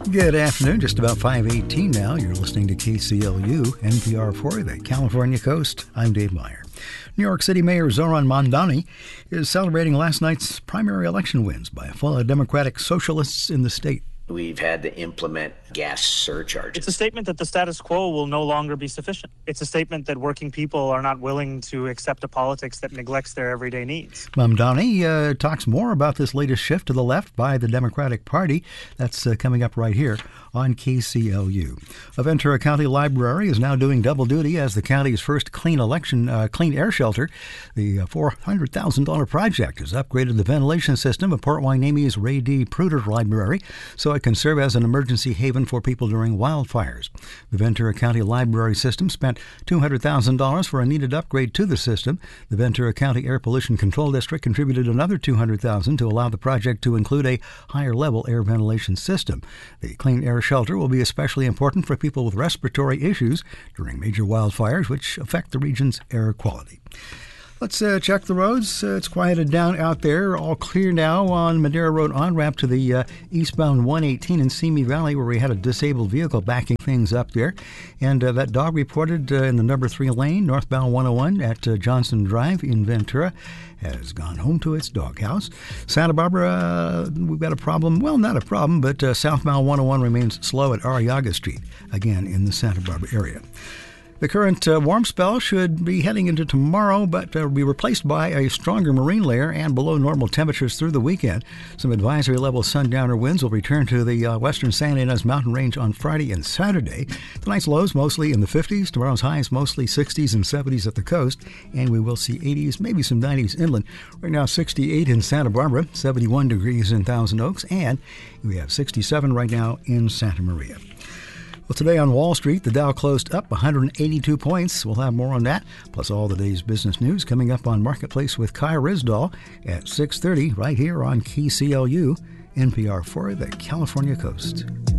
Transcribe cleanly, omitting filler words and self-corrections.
Good afternoon, just about 5:18 now. You're listening to KCLU, NPR for the California Coast. I'm Dave Meyer. New York City Mayor Zoran Mamdani is celebrating last night's primary election wins by fellow Democratic socialists in the state. We've had to implement gas surcharges. It's a statement that the status quo will no longer be sufficient. It's a statement that working people are not willing to accept a politics that neglects their everyday needs. Mamdani talks more about this latest shift to the left by the Democratic Party. That's coming up right here on KCLU. A Ventura County library is now doing double duty as the county's first clean air shelter. The $400,000 project has upgraded the ventilation system of Port Huenemy's Ray D. Pruder Library so it can serve as an emergency haven for people during wildfires. The Ventura County Library System spent $200,000 for a needed upgrade to the system. The Ventura County Air Pollution Control District contributed another $200,000 to allow the project to include a higher-level air ventilation system. The clean air shelter will be especially important for people with respiratory issues during major wildfires, which affect the region's air quality. Let's check the roads. It's quieted down out there. All clear now on Madera Road on-ramp to the eastbound 118 in Simi Valley, where we had a disabled vehicle backing things up there. And that dog reported in the number 3 lane, northbound 101 at Johnson Drive in Ventura, has gone home to its doghouse. Santa Barbara, we've got a problem. Well, not a problem, but southbound 101 remains slow at Arriaga Street, again in the Santa Barbara area. The current warm spell should be heading into tomorrow, but will be replaced by a stronger marine layer and below normal temperatures through the weekend. Some advisory-level sundowner winds will return to the western Santa Ynez Mountain Range on Friday and Saturday. Tonight's lows mostly in the 50s. Tomorrow's highs mostly 60s and 70s at the coast, and we will see 80s, maybe some 90s inland. Right now, 68 in Santa Barbara, 71 degrees in Thousand Oaks, and we have 67 right now in Santa Maria. Well, today on Wall Street, the Dow closed up 182 points. We'll have more on that, plus all the day's business news coming up on Marketplace with Kai Ryssdal at 6:30 right here on KCLU, NPR for the California Coast.